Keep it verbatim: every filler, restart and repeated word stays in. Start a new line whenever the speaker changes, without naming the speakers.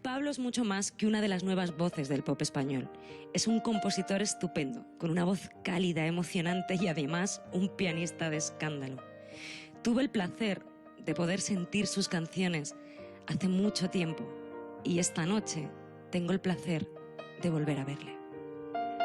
Pablo es mucho más que una de las nuevas voces del pop español. Es un compositor estupendo, con una voz cálida, emocionante y además un pianista de escándalo. Tuve el placer de poder sentir sus canciones hace mucho tiempo y esta noche tengo el placer de volver a verle.